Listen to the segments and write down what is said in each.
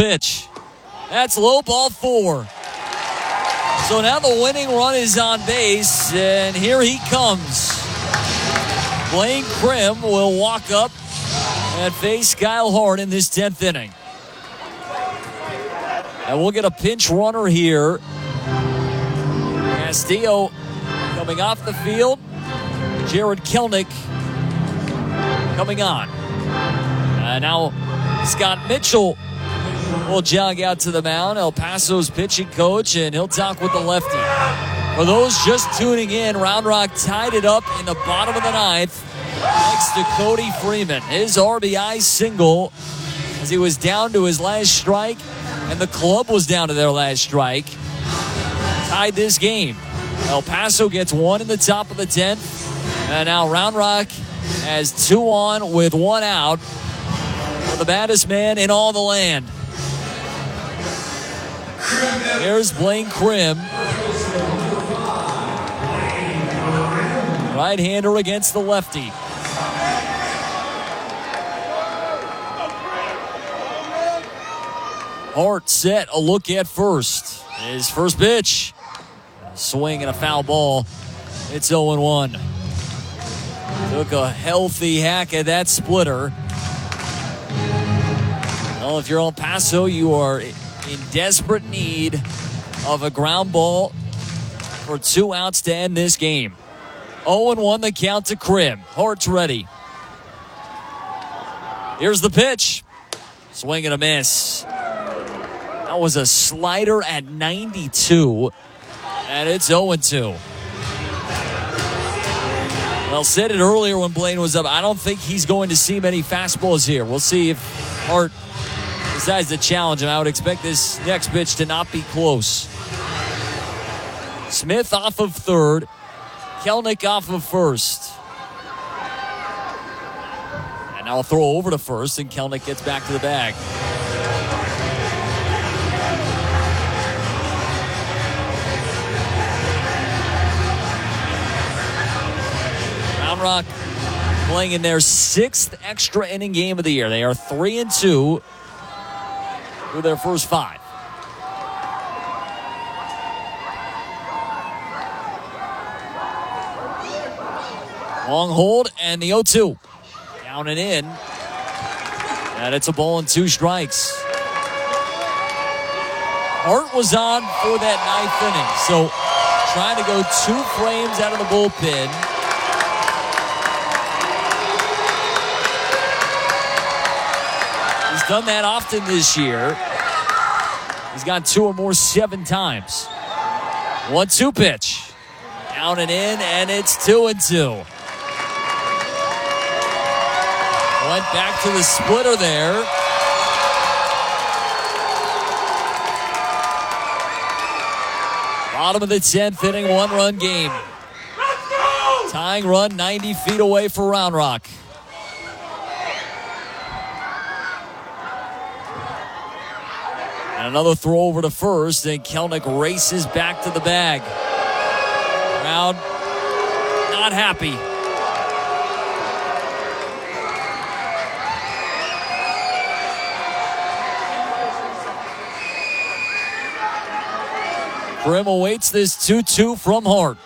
pitch. That's low, ball 4. So now the winning run is on base, and here he comes. Blaine Krim will walk up and face Kyle Hart in this 10th inning. And we'll get a pinch runner here. Castillo coming off the field. Jared Kelnick coming on. Now Scott Mitchell will jog out to the mound. El Paso's pitching coach, and he'll talk with the lefty. For those just tuning in, Round Rock tied it up in the bottom of the 9th next to Cody Freeman. His RBI single as he was down to his last strike, and the club was down to their last strike. Tied this game. El Paso gets 1 in the top of the 10th. And now Round Rock has 2 on with 1 out for the baddest man in all the land. Here's Blaine Krim. Right-hander against the lefty. Hart set, a look at first. His first pitch. A swing and a foul ball. It's 0-1. Took a healthy hack at that splitter. Well, if you're El Paso, you are in desperate need of a ground ball for 2 outs to end this game. 0-1 the count to Krim. Hart's ready. Here's the pitch. Swing and a miss. That was a slider at 92. And it's 0-2. Well, said it earlier when Blaine was up. I don't think he's going to see many fastballs here. We'll see if Hart decides to challenge him. I would expect this next pitch to not be close. Smith off of third. Kelnick off of first. And now a throw over to first, and Kelnick gets back to the bag. Round Rock playing in their 6th extra inning game of the year. They are 3-2 through their first 5. Long hold and the 0-2. Down and in. And it's a ball and 2 strikes. Hart was on for that 9th inning. So trying to go 2 frames out of the bullpen. He's done that often this year. He's got 2 or more 7 times. 1-2 pitch. Down and in, and it's 2-2. Went back to the splitter there. Bottom of the 10th inning, 1-run game. Tying run 90 feet away for Round Rock. And another throw over to first, and Kelnick races back to the bag. Crowd not happy. Krim awaits this 2-2 from Hart.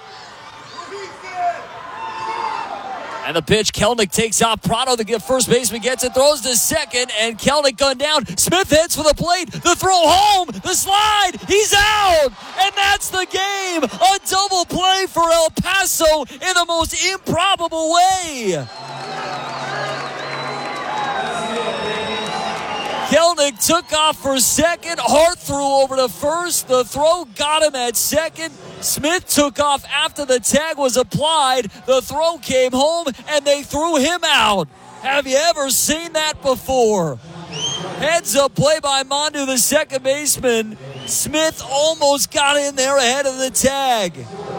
And the pitch, Kelnick takes off. Prado, the first baseman, gets it, throws to second, and Kelnick gunned down. Smith hits for the plate. The throw home. The slide. He's out. And that's the game. A double play for El Paso in the most improbable way. Kelnick took off for second. Hart threw over to first. The throw got him at second. Smith took off after the tag was applied. The throw came home, and they threw him out. Have you ever seen that before? Heads up play by Mondu, the second baseman. Smith almost got in there ahead of the tag.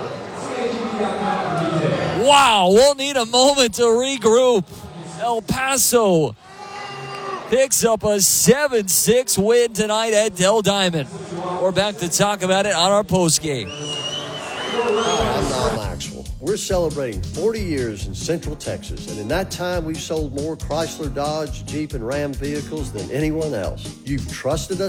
Wow, we'll need a moment to regroup. El Paso picks up a 7-6 win tonight at Dell Diamond. We're back to talk about it on our postgame. Hi, I'm Noel Maxwell. We're celebrating 40 years in Central Texas, and in that time we've sold more Chrysler, Dodge, Jeep, and Ram vehicles than anyone else. You've trusted us